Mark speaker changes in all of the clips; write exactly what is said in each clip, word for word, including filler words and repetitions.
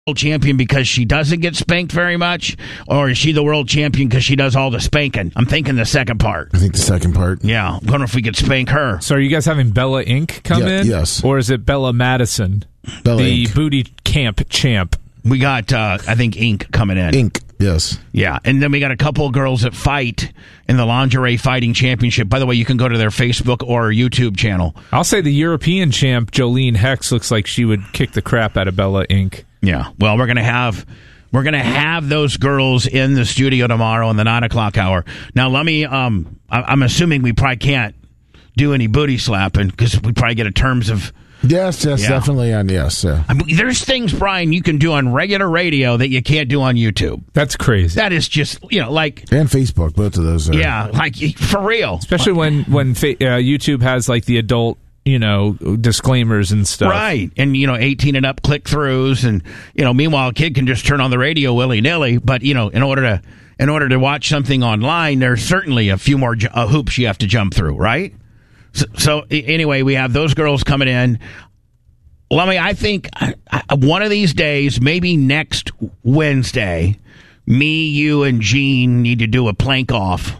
Speaker 1: world champion because she doesn't get spanked very much, or is she the world champion because she does all the spanking? I'm thinking the second part.
Speaker 2: I think the second part.
Speaker 1: Yeah, I'm wondering if we could spank her.
Speaker 3: So are you guys having Bella Incorporated come
Speaker 2: Yeah,
Speaker 3: in?
Speaker 2: yes.
Speaker 3: Or is it Bella Madison,
Speaker 2: Bella
Speaker 3: the
Speaker 2: Incorporated.
Speaker 3: booty camp champ?
Speaker 1: We got, uh, I think, Inc coming in.
Speaker 2: Ink, yes.
Speaker 1: Yeah, and then we got a couple of girls that fight in the Lingerie Fighting Championship. By the way, you can go to their Facebook or YouTube channel.
Speaker 3: I'll say the European champ, Jolene Hex, looks like she would kick the crap out of Bella Incorporated.
Speaker 1: Yeah, well, we're gonna have we're gonna have those girls in the studio tomorrow in the nine o'clock hour. Now, let me. Um, I, I'm assuming we probably can't do any booty slapping because we probably get a terms of.
Speaker 2: Yes, yes,
Speaker 1: Yeah.
Speaker 2: definitely, and yes. Yeah.
Speaker 1: I mean, there's things, Brian, you can do on regular radio that you can't do on YouTube.
Speaker 3: That's crazy.
Speaker 1: That is just, you know, like,
Speaker 2: And Facebook, both of those are.
Speaker 1: yeah, like for real.
Speaker 3: Especially when, when fa- uh, YouTube has like the adult, you know, disclaimers and stuff.
Speaker 1: Right. And, you know, eighteen and up click throughs. And, you know, meanwhile, a kid can just turn on the radio willy nilly. But, you know, in order to in order to watch something online, there's certainly a few more ju- uh, hoops you have to jump through. Right. So, so anyway, we have those girls coming in. Let me, I think I, I, one of these days, maybe next Wednesday, me, you, and Gene need to do a plank off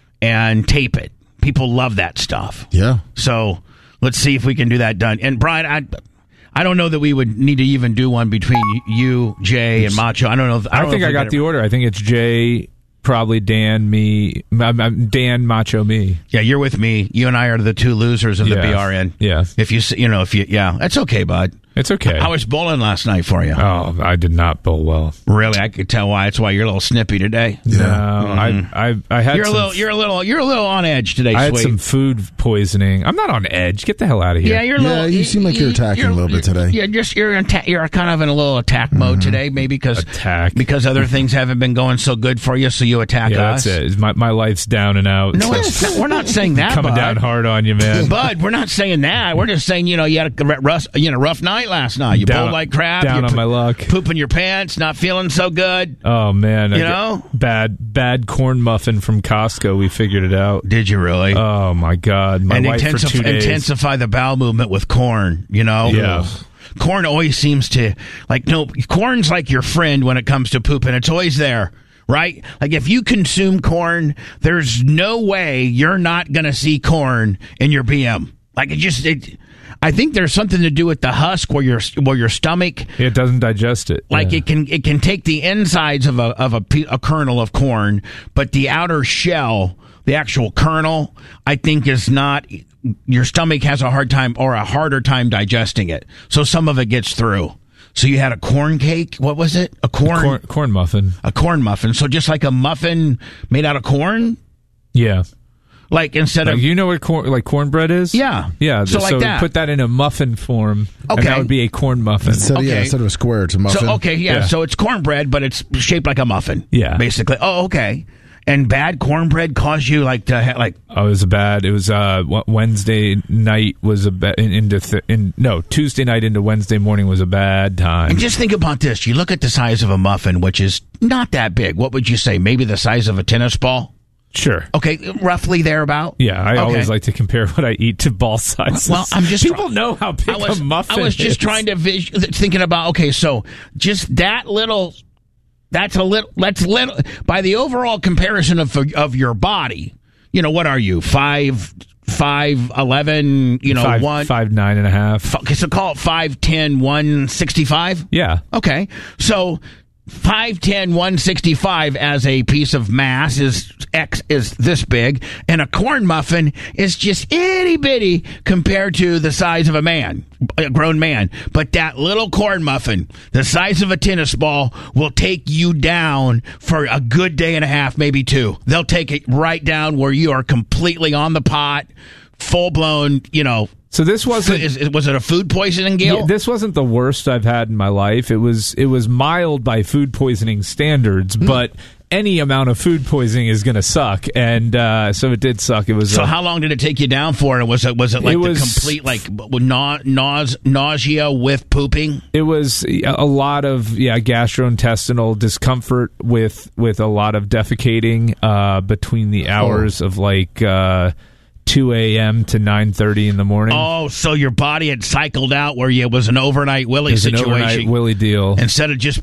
Speaker 1: and tape it. People love that stuff.
Speaker 2: Yeah.
Speaker 1: So let's see if we can do that done. And Brian, I, I don't know that we would need to even do one between you, Jay, and Macho. I don't know. If, I,
Speaker 3: I,
Speaker 1: don't
Speaker 3: think
Speaker 1: know if
Speaker 3: I
Speaker 1: we
Speaker 3: got
Speaker 1: get
Speaker 3: the
Speaker 1: it-
Speaker 3: order. I think it's Jay, probably Dan, me, um, um, Dan, Macho, me.
Speaker 1: Yeah, you're with me. You and I are the two losers of the
Speaker 3: Yeah.
Speaker 1: B R N.
Speaker 3: Yeah.
Speaker 1: If you, s- you know, if you, yeah, that's okay, bud.
Speaker 3: It's okay.
Speaker 1: How was bowling last night for you?
Speaker 3: Oh, I did not bowl well.
Speaker 1: Really, I could tell why. That's why you're a little snippy today.
Speaker 3: No, I, I, I had
Speaker 1: You're a
Speaker 3: some,
Speaker 1: little, you're a little, you're a little on edge today,
Speaker 3: I had
Speaker 1: sweet.
Speaker 3: some food poisoning. I'm not on edge. Get the hell out of here.
Speaker 1: Yeah, you're a
Speaker 2: Yeah,
Speaker 1: little.
Speaker 2: you seem like you're attacking a little bit today.
Speaker 1: Yeah, just you're in ta- you're kind of in a little attack mode today, maybe because
Speaker 3: Attack.
Speaker 1: because other things haven't been going so good for you, so you attack
Speaker 3: Yeah,
Speaker 1: us.
Speaker 3: that's it. My, my life's down and out.
Speaker 1: No, it's not, we're not saying that,
Speaker 3: Coming
Speaker 1: bud.
Speaker 3: down hard on you, man.
Speaker 1: Bud, we're not saying that. We're just saying, you know, you had a rough, you know, rough night last night. You
Speaker 3: Down-
Speaker 1: bowled like crap.
Speaker 3: down
Speaker 1: you're
Speaker 3: on my luck.
Speaker 1: Pooping your pants, not feeling so good.
Speaker 3: Oh man, I
Speaker 1: You
Speaker 3: get-
Speaker 1: know?
Speaker 3: bad bad corn muffin from Costco. We figured it out.
Speaker 1: Did you really?
Speaker 3: Oh my god, my
Speaker 1: and
Speaker 3: wife for
Speaker 1: intensif-
Speaker 3: two days.
Speaker 1: intensify the bowel movement with corn, you know?
Speaker 3: Yeah.
Speaker 1: Corn always seems to, like, no, corn's like your friend when it comes to pooping. It's always there, right? Like, if you consume corn, there's no way you're not going to see corn in your B M. Like, it just, it, I think there's something to do with the husk where your, where your stomach,
Speaker 3: It doesn't digest it.
Speaker 1: like
Speaker 3: Yeah.
Speaker 1: it can it can take the insides of a of a, pe- a kernel of corn, but the outer shell, the actual kernel, I think is not. Your stomach has a hard time or a harder time digesting it, so some of it gets through. So you had a corn cake. What was it? A corn
Speaker 3: corn, corn muffin.
Speaker 1: a corn muffin. So just like a muffin made out of corn,
Speaker 3: Yeah.
Speaker 1: like instead
Speaker 3: Like,
Speaker 1: of
Speaker 3: you know what corn, like cornbread is?
Speaker 1: Yeah.
Speaker 3: Yeah.
Speaker 1: So like that.
Speaker 3: put that in a muffin form, and
Speaker 1: Okay.
Speaker 3: that would be a corn muffin.
Speaker 2: So, yeah,
Speaker 1: Okay.
Speaker 2: instead of a square, it's a muffin.
Speaker 1: so okay yeah,
Speaker 3: Yeah.
Speaker 1: So it's cornbread, but it's shaped like a muffin.
Speaker 3: Yeah.
Speaker 1: basically. Oh, okay. And bad cornbread caused you like to ha- like.
Speaker 3: Oh, it was a bad. It was uh w- Wednesday night was a bad into th- in no Tuesday night into Wednesday morning was a bad time.
Speaker 1: And just think about this. You look at the size of a muffin, which is not that big. What would you say? Maybe the size of a tennis ball?
Speaker 3: Sure.
Speaker 1: Okay, roughly thereabout.
Speaker 3: Yeah, I
Speaker 1: Okay.
Speaker 3: always like to compare what I eat to ball sizes.
Speaker 1: Well, I'm just
Speaker 3: people know how big
Speaker 1: I was,
Speaker 3: a muffin
Speaker 1: I was just
Speaker 3: is.
Speaker 1: trying to vis- thinking about. Okay, so just that little. That's a little. That's little. By the overall comparison of of your body, you know, what are you? Five, five, eleven. You know,
Speaker 3: five,
Speaker 1: one.
Speaker 3: five nine and a half.
Speaker 1: Okay, so call it five, ten, one sixty-five.
Speaker 3: Yeah.
Speaker 1: Okay, so five ten, one sixty-five as a piece of mass is X is this big, and a corn muffin is just itty bitty compared to the size of a man, a grown man. But that little corn muffin, the size of a tennis ball, will take you down for a good day and a half, maybe two. They'll take it right down where you are completely on the pot, full blown, you know.
Speaker 3: So this wasn't.
Speaker 1: Is, is- was it a food poisoning, Gil?
Speaker 3: Yeah, this wasn't the worst I've had in my life. It was it was mild by food poisoning standards,
Speaker 1: Hmm.
Speaker 3: but any amount of food poisoning is going to suck, and uh, so it did suck. It was
Speaker 1: So
Speaker 3: a-
Speaker 1: how long did it take you down for? And was it was it like
Speaker 3: It was-
Speaker 1: the complete like na- nause- nausea with pooping?
Speaker 3: It was a lot of yeah gastrointestinal discomfort with with a lot of defecating uh, between the hours of like uh, two a.m. to nine thirty in the morning.
Speaker 1: Oh, so your body had cycled out where it was an overnight Willie
Speaker 3: It was an
Speaker 1: situation.
Speaker 3: overnight Willie deal.
Speaker 1: Instead of just